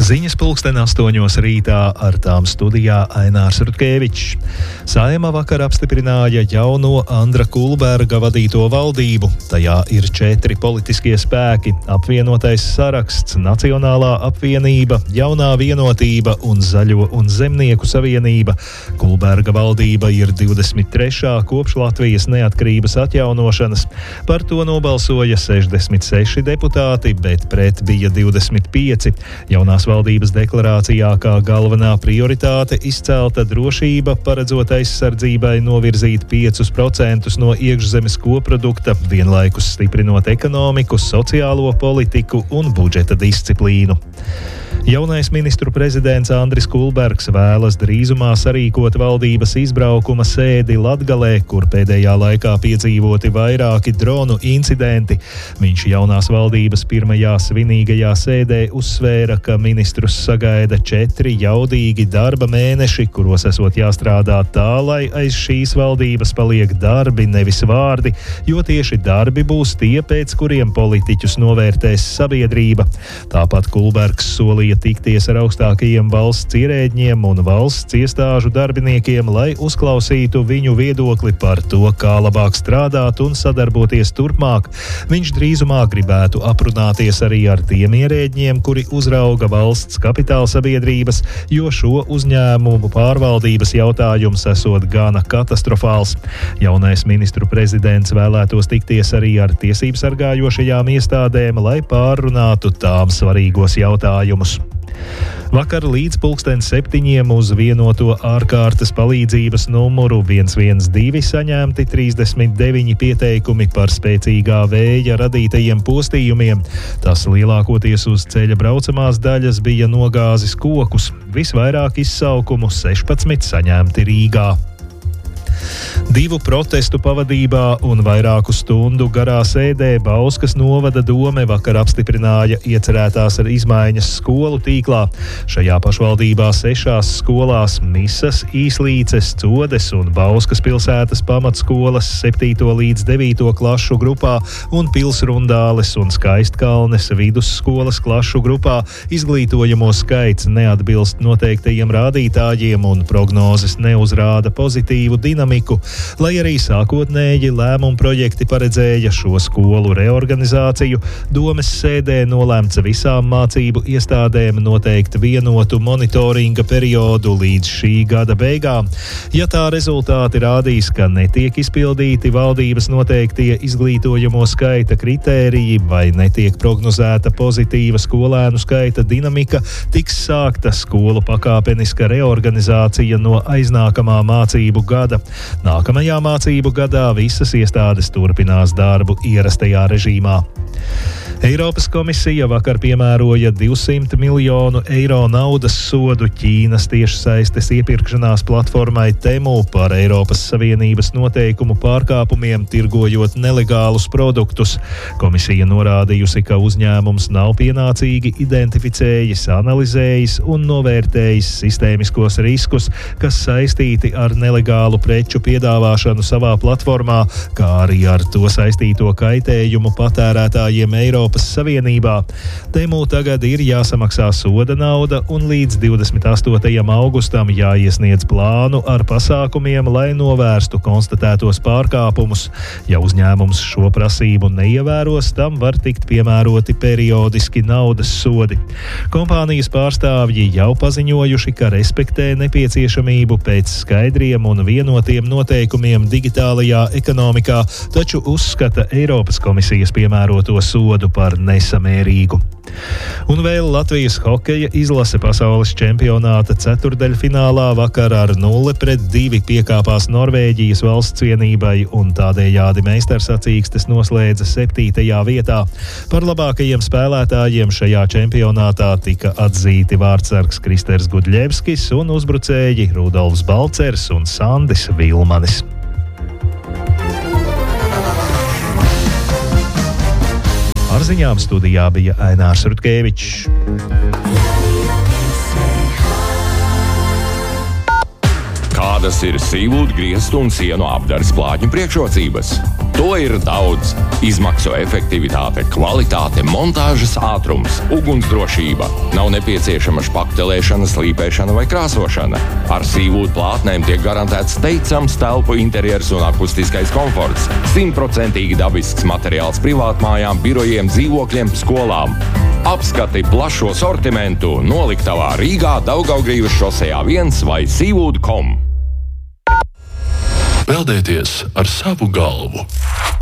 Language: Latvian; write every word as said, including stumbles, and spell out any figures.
Ziņas pulksten astoņos rītā, ar tām studijā Ainārs Rutkevičs. Saeima vakar apstiprināja jauno Andra Kulberga vadīto valdību. Tajā ir četri politiskie spēki - apvienotais saraksts, Nacionālā apvienība, Jaunā vienotība un Zaļo un Zemnieku savienība. Kulberga valdība ir divdesmit trešā kopš Latvijas neatkarības atjaunošanas. Par to nobalsoja sešdesmit seši deputāti, bet pret bija divdesmit pieci. Jaunās valdības deklarācijā kā galvenā prioritāte izcelta drošība, paredzot aizsardzībai novirzīt piecus procentus no iekšzemes koprodukta, vienlaikus stiprinot ekonomiku, sociālo politiku un budžeta disciplīnu. Jaunais ministru prezidents Andris Kulbergs vēlas drīzumā sarīkot valdības izbraukuma sēdi Latgalē, kur pēdējā laikā piedzīvoti vairāki dronu incidenti. Viņš jaunās valdības pirmajā svinīgajā sēdē uzsvēra, ka ministrus sagaida četri jaudīgi darba mēneši, kuros esot jāstrādā tā, lai aiz šīs valdības paliek darbi, nevis vārdi, jo tieši darbi būs tie, pēc kuriem politiķus novērtēs sabiedrība. Tāpat Kulbergs solīja tikties ar augstākajiem valsts ierēdņiem un valsts iestāžu darbiniekiem, lai uzklausītu viņu viedokli par to, kā labāk strādāt un sadarboties turpmāk. Viņš drīzumā gribētu aprunāties arī ar tiem ierēdņiem, kuri uzrauga valsts kapitāla sabiedrības, jo šo uzņēmumu pārvaldības jautājums esot gana katastrofāls. Jaunais ministru prezidents vēlētos tikties arī ar tiesību sargājošajām iestādēm, lai pārrunātu tām svarīgos jautājumus. Vakar līdz pulksten septiņiem uz vienoto ārkārtas palīdzības numuru viens viens divi saņemti trīsdesmit deviņi pieteikumi par spēcīgā vēja radītajiem postījumiem. Tas lielākoties uz ceļa braucamās daļas bija nogāzis kokus. Visvairāk izsaukumu sešpadsmit saņemti Rīgā. Divu protestu pavadībā un vairāku stundu garā sēdē Bauskas novada dome vakar apstiprināja iecerētās ar izmaiņas skolu tīklā. Šajā pašvaldībā sešās skolās Misas, Īslīces, Codes un Bauskas pilsētas pamatskolas septīto līdz devīto klašu grupā un Pilsrundāles un Skaistkalnes vidusskolas klašu grupā izglītojamo skaits neatbilst noteiktajiem rādītājiem un prognozes neuzrāda pozitīvu dinamiku. Lai arī sākotnēji lēmumu projekti paredzēja šo skolu reorganizāciju, domes sēdē nolēmts visām mācību iestādēm noteikt vienotu monitoringa periodu līdz šī gada beigām. Ja tā rezultāti rādīs, ka netiek izpildīti valdības noteiktie izglītojamo skaita kritēriji vai netiek prognozēta pozitīva skolēnu skaita dinamika, tiks sākta skolu pakāpeniska reorganizācija no aiznākamā mācību gada. Nākamajā mācību gadā visas iestādes turpinās darbu ierastajā režīmā. Eiropas komisija vakar piemēroja divsimt miljonu eiro naudas sodu Ķīnas tiešsaistes iepirkšanās platformai Temu par Eiropas Savienības noteikumu pārkāpumiem, tirgojot nelegālus produktus. Komisija norādījusi, ka uzņēmums nav pienācīgi identificējis, analizējis un novērtējis sistēmiskos riskus, kas saistīti ar nelegālu preču piedāvāšanu savā platformā, kā arī ar to saistīto kaitējumu patērētājiem Eiropas Savienībā. Temu tagad ir jāsamaksā soda nauda un līdz divdesmit astotajam augustam jāiesniedz plānu ar pasākumiem, lai novērstu konstatētos pārkāpumus. Ja uzņēmums šo prasību neievēros, tam var tikt piemēroti periodiski naudas sodi. Kompānijas pārstāvji jau paziņojuši, ka respektē nepieciešamību pēc skaidriem un vienotiem noteikumiem digitālajā ekonomikā, taču uzskata Eiropas komisijas piemēroto sodu par nesamērīgu. Un vēl Latvijas hokeja izlase pasaules čempionāta ceturdaļfinālā vakar ar nulle pret divi piekāpās Norvēģijas valsts vienībai un tādējādi meistarsacīkstes noslēdza septītajā vietā. Par labākajiem spēlētājiem šajā čempionātā tika atzīti vārdsargs Kristers Gudļevskis un uzbrucēji Rudolfs Balcers un Sandis Vilmanis. Ar ziņām studijā bija Ainārs Rutkevičs. Kādas ir Seawood griestu un sienu apdares plātņu priekšrocības? To ir daudz. Izmaksu efektivitāte, kvalitāte, montāžas ātrums, ugunsdrošība. Nav nepieciešama špaktelēšana, slīpēšana vai krāsošana. Ar Seawood plātnēm tiek garantēts teicams telpu interjers un akustiskais komforts. Simtprocentīgi dabisks materiāls privātmājām, birojiem, dzīvokļiem, skolām. Apskati plašo sortimentu noliktavā Rīgā, Daugavgrīvas šosejā viens vai seawood punkt com. Peldēties ar savu galvu.